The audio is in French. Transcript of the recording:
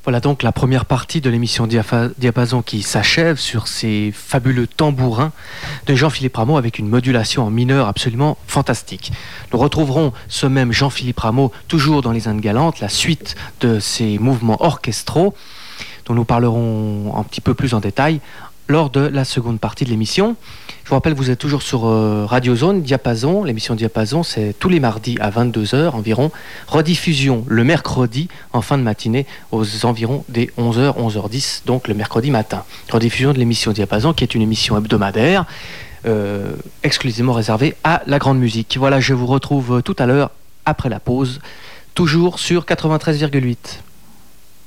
Voilà donc la première partie de l'émission Diapason qui s'achève sur ces fabuleux tambourins de Jean-Philippe Rameau avec une modulation en mineur absolument fantastique. Nous retrouverons ce même Jean-Philippe Rameau toujours dans Les Indes galantes, la suite de ces mouvements orchestraux dont nous parlerons un petit peu plus en détail lors de la seconde partie de l'émission. Je vous rappelle que vous êtes toujours sur Radio Zone, Diapason. L'émission Diapason, c'est tous les mardis à 22h environ. Rediffusion le mercredi en fin de matinée aux environs des 11h, 11h10, donc le mercredi matin. Rediffusion de l'émission Diapason qui est une émission hebdomadaire exclusivement réservée à la grande musique. Voilà, je vous retrouve tout à l'heure après la pause, toujours sur 93,8.